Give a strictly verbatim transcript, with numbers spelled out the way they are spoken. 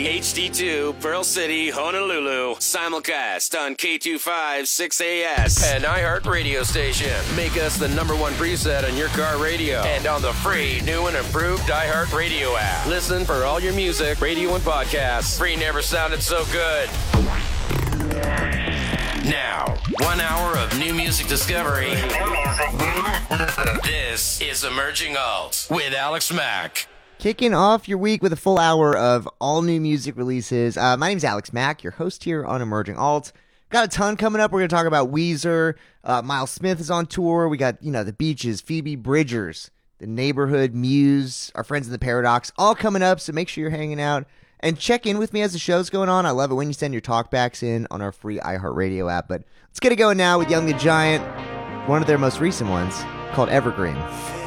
H D two, Pearl City, Honolulu. Simulcast on K two five six A S. An iHeart radio station. Make us the number one preset on your car radio. And on the free, new and improved iHeart Radio app. Listen for all your music, radio, and podcasts. Free never sounded so good. Now, one hour of new music discovery. This is Emerging Alt with Alex Mack. Kicking off your week with a full hour of all new music releases. Uh, my name's Alex Mack, your host here on Emerging Alt. Got a ton coming up. We're going to talk about Weezer. Uh, Miles Smith is on tour. We got, you know, the Beaches, Phoebe Bridgers, The Neighborhood, Muse, our friends in the Paradox, all coming up. So make sure you're hanging out and check in with me as the show's going on. I love it when you send your talkbacks in on our free iHeartRadio app. But let's get it going now with Young the Giant, one of their most recent ones called Evergreen.